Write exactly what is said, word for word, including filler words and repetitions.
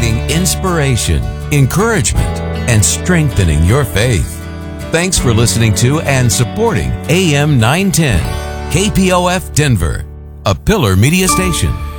providing inspiration, encouragement, and strengthening your faith. Thanks for listening to and supporting A M nine ten, K P O F Denver, a Pillar Media Station.